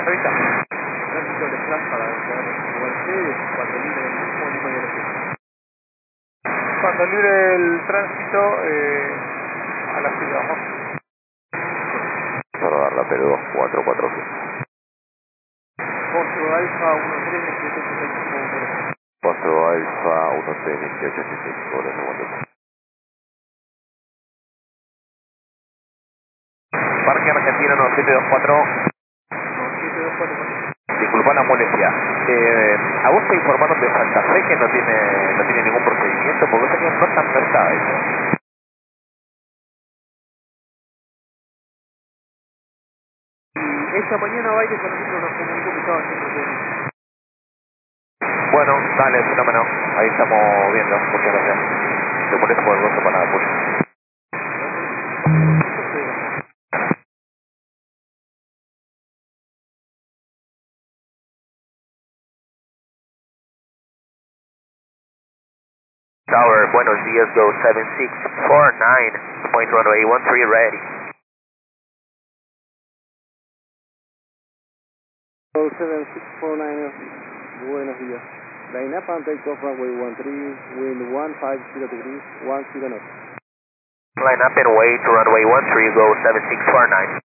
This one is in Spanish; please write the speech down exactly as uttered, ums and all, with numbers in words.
revista. Tránsito de Flash para igual C, cuando libre el mismo Lima y el Cuando libre el tránsito, eh, a las siete abajo. Para dar la P dos cuatro cuatro cinco. Foxtrot Alfa uno tres veintiocho ochenta y cinco. Foxtrot Alfa uno tres veintiocho ochenta y cinco, Parque Argentino nueve siete dos cuatro. siete dos cuatro cuatro. Disculpa la molestia. Eh, ¿A vos te informaron de Santa Fe que no tiene no tiene ningún procedimiento? Porque ese no está no está eso. Y esta mañana Baile con nosotros nos comunicó que estaba haciendo procedimiento. Bueno, dale, fenómeno. Ahí estamos viendo. Muchas gracias. Te molesto por el gozo para apoyo. Tower, buenos días, go seven six four nine, point runway one three ready. Go seven six four nine, buenos días. Line up and take off runway one three, wind one five zero degrees, one zero knots. Line up and wait to runway one three, go seven six four nine.